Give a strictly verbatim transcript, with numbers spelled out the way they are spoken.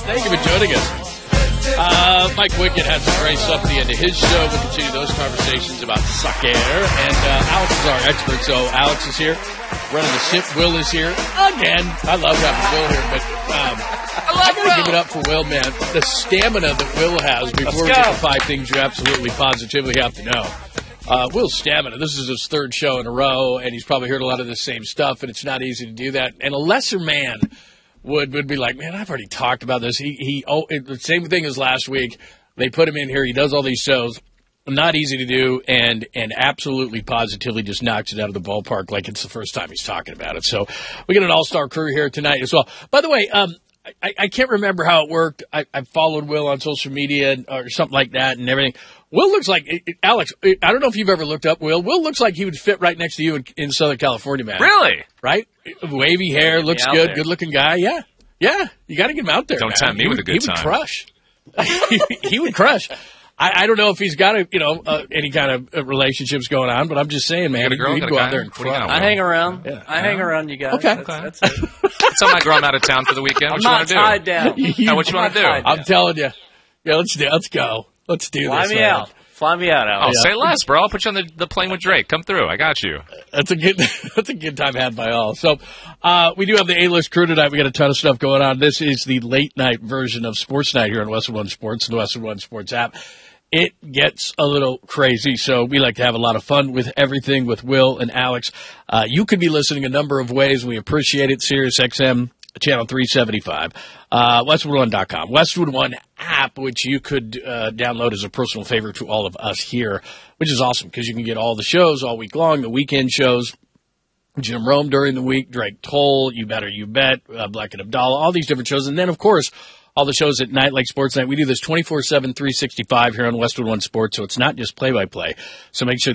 us. Thank you for joining us. Uh, Mike Wickett had some great stuff at the end of his show. We'll continue those conversations about soccer. And uh, Alex is our expert, so Alex is here. Running the ship. Will is here again. I love having Will here, but um, I, love I gotta Will. give it up for Will, man. The stamina that Will has before we get to five things you absolutely positively have to know. Uh, Will's stamina. This is his third show in a row, and he's probably heard a lot of the same stuff, and it's not easy to do that. And a lesser man would would be like, man, I've already talked about this. He he. Oh, it, the same thing as last week. They put him in here. He does all these shows. Not easy to do, and and absolutely positively just knocks it out of the ballpark like it's the first time he's talking about it. So we got an all-star crew here tonight as well. By the way, um, I, I can't remember how it worked. I, I followed Will on social media or something like that and everything. Will looks like – Alex, I don't know if you've ever looked up Will. Will looks like he would fit right next to you in, in Southern California, man. Really? Right? Wavy hair, looks good, there. Good-looking guy. Yeah. Yeah. You got to get him out there, Don't man. tempt me he with would, a good he time. He would crush. He would crush. I, I don't know if he's got a, you know uh, any kind of uh, relationships going on, but I'm just saying, man, a girl, he'd got go a out guy? there and What do you crush. got? I hang around. Yeah. I hang around you guys. Okay. That's, Okay. that's it. Tell my girl I'm out of town for the weekend. What I'm you not want to do? tied down. Now, what you want to do? tied I'm telling you. Yeah, let's do. Let's go. Let's do Fly this. me man. out. Fly me out, Oh, Alex. say less, bro. I'll put you on the, the plane with Drake. Come through. I got you. That's a good. That's a good time had by all. So, uh, we do have the A-list crew tonight. We got a ton of stuff going on. This is the late night version of Sports Night here on Westwood One Sports and the Westwood One Sports app. It gets a little crazy, so we like to have a lot of fun with everything with Will and Alex. Uh, you could be listening a number of ways. We appreciate it. Sirius X M, channel three seventy-five, uh, Westwood One dot com, Westwood One app, which you could uh, download as a personal favor to all of us here, which is awesome because you can get all the shows all week long, the weekend shows, Jim Rome during the week, Drake Toll, You Better You Bet, uh, Black and Abdallah, all these different shows. And then, of course, all the shows at night, like Sports Night. We do this twenty-four seven, three sixty-five here on Westwood One Sports, so it's not just play-by-play. So make sure